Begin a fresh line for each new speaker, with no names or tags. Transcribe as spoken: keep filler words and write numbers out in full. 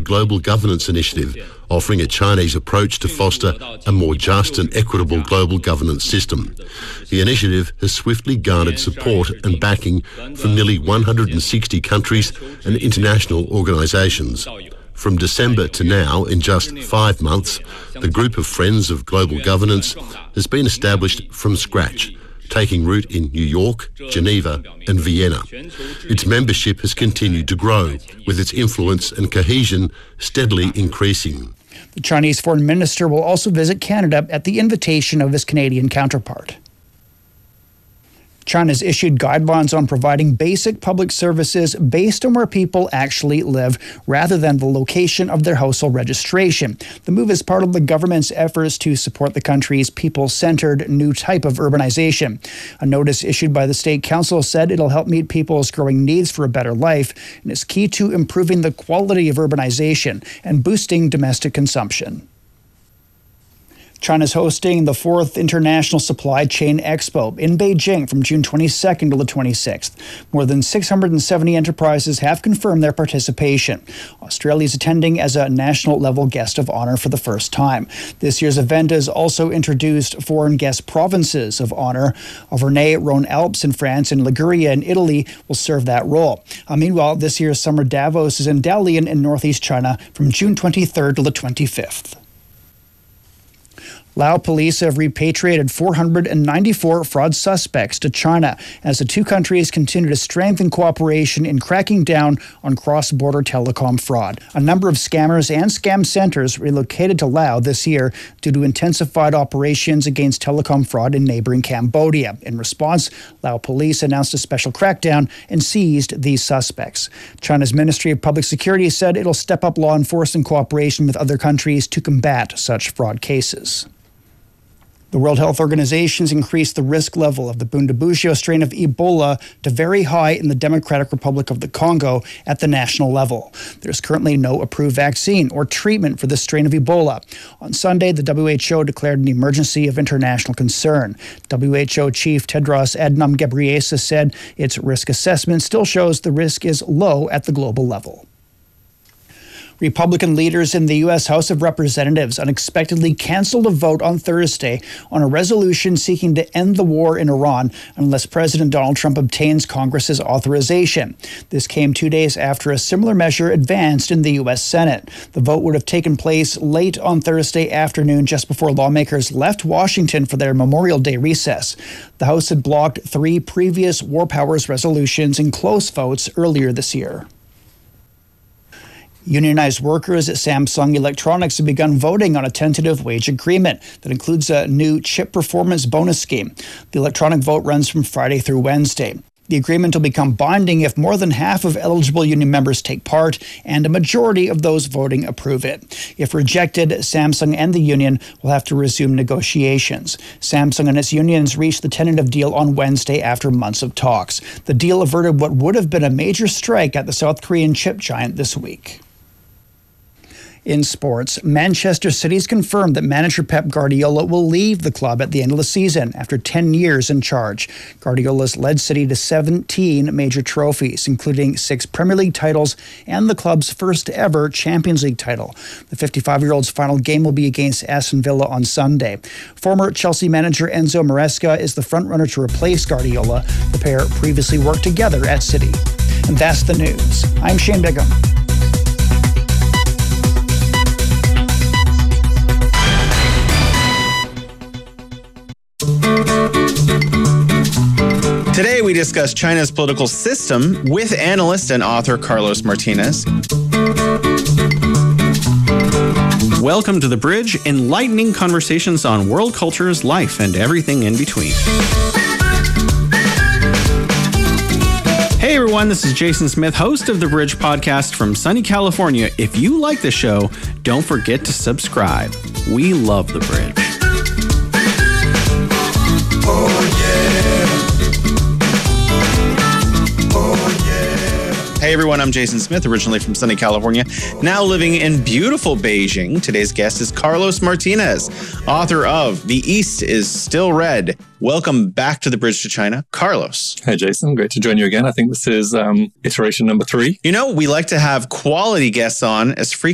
Global Governance Initiative, offering a Chinese approach to foster a more just and equitable global governance system. The initiative has swiftly garnered support and backing from nearly one hundred sixty countries and international organisations. From December to now, in just five months, the group of Friends of Global Governance has been established from scratch, taking root in New York, Geneva and Vienna. Its membership has continued to grow, with its influence and cohesion steadily increasing.
The Chinese foreign minister will also visit Canada at the invitation of his Canadian counterpart. China's issued guidelines on providing basic public services based on where people actually live, rather than the location of their household registration. The move is part of the government's efforts to support the country's people-centered new type of urbanization. A notice issued by the State Council said it'll help meet people's growing needs for a better life and is key to improving the quality of urbanization and boosting domestic consumption. China's hosting the fourth International Supply Chain Expo in Beijing from June twenty-second to the twenty-sixth. More than six hundred seventy enterprises have confirmed their participation. Australia is attending as a national-level guest of honor for the first time. This year's event has also introduced foreign guest provinces of honor. Auvergne, Rhône-Alpes in France and Liguria in Italy will serve that role. Uh, meanwhile, this year's Summer Davos is in Dalian in northeast China from June twenty-third to the twenty-fifth. Laos police have repatriated four hundred ninety-four fraud suspects to China as the two countries continue to strengthen cooperation in cracking down on cross-border telecom fraud. A number of scammers and scam centers relocated to Laos this year due to intensified operations against telecom fraud in neighboring Cambodia. In response, Laos police announced a special crackdown and seized these suspects. China's Ministry of Public Security said it'll step up law enforcement cooperation with other countries to combat such fraud cases. The World Health Organization has increased the risk level of the Bundibugyo strain of Ebola to very high in the Democratic Republic of the Congo at the national level. There's currently no approved vaccine or treatment for this strain of Ebola. On Sunday, the W H O declared an emergency of international concern. W H O Chief Tedros Adhanom Ghebreyesus said its risk assessment still shows the risk is low at the global level. Republican leaders in the U S House of Representatives unexpectedly canceled a vote on Thursday on a resolution seeking to end the war in Iran unless President Donald Trump obtains Congress's authorization. This came two days after a similar measure advanced in the U S Senate. The vote would have taken place late on Thursday afternoon, just before lawmakers left Washington for their Memorial Day recess. The House had blocked three previous war powers resolutions in close votes earlier this year. Unionized workers at Samsung Electronics have begun voting on a tentative wage agreement that includes a new chip performance bonus scheme. The electronic vote runs from Friday through Wednesday. The agreement will become binding if more than half of eligible union members take part and a majority of those voting approve it. If rejected, Samsung and the union will have to resume negotiations. Samsung and its unions reached the tentative deal on Wednesday after months of talks. The deal averted what would have been a major strike at the South Korean chip giant this week. In sports, Manchester City's confirmed that manager Pep Guardiola will leave the club at the end of the season after ten years in charge. Guardiola's led City to seventeen major trophies, including six Premier League titles and the club's first ever Champions League title. The fifty-five-year-old's final game will be against Aston Villa on Sunday. Former Chelsea manager Enzo Maresca is the frontrunner to replace Guardiola. The pair previously worked together at City. And that's the news. I'm Shane Bigham.
Today we discuss China's political system with analyst and author Carlos Martinez. Welcome to The Bridge, enlightening conversations on world cultures, life, and everything in between. Hey everyone, this is Jason Smith, host of The Bridge podcast from sunny California. If you like the show, don't forget to subscribe. We love The Bridge.
Oh yeah.
Hey everyone, I'm Jason Smith, originally from sunny California, now living in beautiful Beijing. Today's guest is Carlos Martinez, author of The East is Still Red. Welcome back to The Bridge to China, Carlos.
Hey Jason, great to join you again. I think this is um, iteration number three.
You know, we like to have quality guests on as frequently